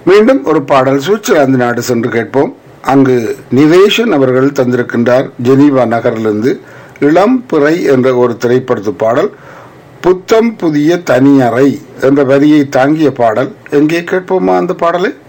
மீண்டும் ஒரு பாடல் சுவிட்சர்லாந்து நாடு சென்று கேட்போம். அங்கு நிவேஷன் அவர்கள் தந்திருக்கின்றார் ஜெனீவா நகரிலிருந்து. இளம் பிறை என்ற ஒரு திரைப்படத்து பாடல், புத்தம் புதிய தனியறை என்ற வரியை தாங்கிய பாடல். எங்கே கேட்போமா அந்த பாடலை?